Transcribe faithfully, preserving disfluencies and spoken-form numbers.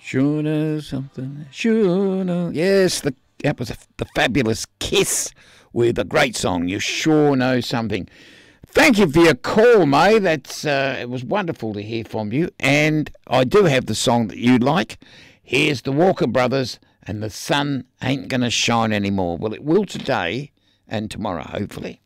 Sure know something. Sure know. Yes, the, that was a, the fabulous Kiss with a great song. You sure know something. Thank you for your call, May. That's uh, it was wonderful to hear from you. And I do have the song that you like. Here's the Walker Brothers and The Sun Ain't Gonna Shine Anymore. Well, it will today and tomorrow, hopefully.